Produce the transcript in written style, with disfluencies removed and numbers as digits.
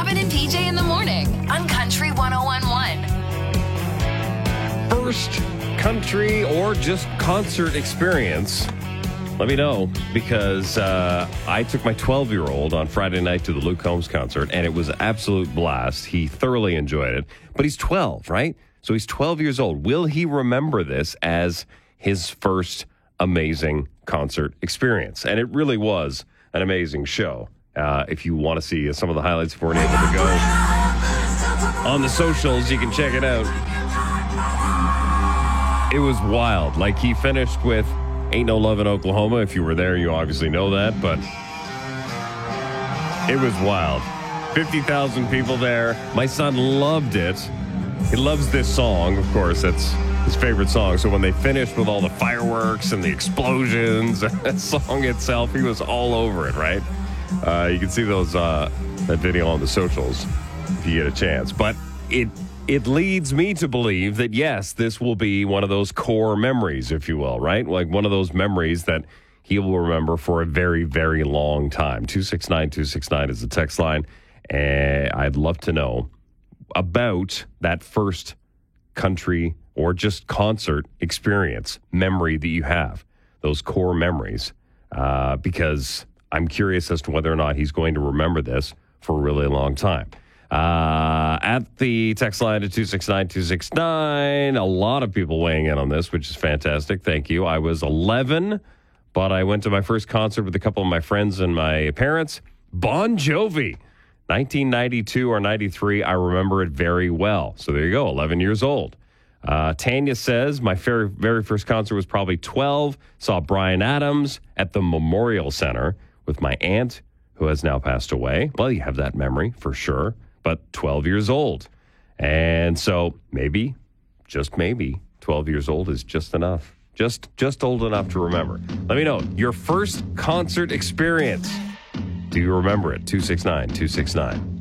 Robin and PJ in the morning on Country 101.1. First country or just concert experience, let me know, because I took my 12-year-old on Friday night to the Luke Combs concert, and it was an absolute blast. He thoroughly enjoyed it. But he's 12, right? So he's 12 years old. Will he remember this as his first amazing concert experience? And it really was an amazing show. If you want to see some of the highlights, if we weren't able to go on the socials, you can check it out. It was wild. Like, he finished with Ain't No Love in Oklahoma. If you were there, you obviously know that, but it was wild. 50,000 people there. My son loved it. He loves this song, of course. That's his favorite song. So when they finished with all the fireworks and the explosions and the song itself, he was all over it, right? You can see that video on the socials if you get a chance. But it leads me to believe that, yes, this will be one of those core memories, if you will, right? Like one of those memories that he will remember for a very, very long time. 269-269 is the text line. And I'd love to know about that first country or just concert experience, memory that you have, those core memories, because I'm curious as to whether or not he's going to remember this for a really long time. At the text line to 269-269, a lot of people weighing in on this, which is fantastic. Thank you. I was 11, but I went to my first concert with a couple of my friends and my parents. Bon Jovi, 1992 or 93. I remember it very well. So there you go, 11 years old. Tanya says, my very first concert was probably 12. Saw Bryan Adams at the Memorial Center with my aunt, who has now passed away. Well, you have that memory for sure. But 12 years old. And so maybe, just maybe, 12 years old is just enough. Just old enough to remember. Let me know your first concert experience. Do you remember it? 269-269.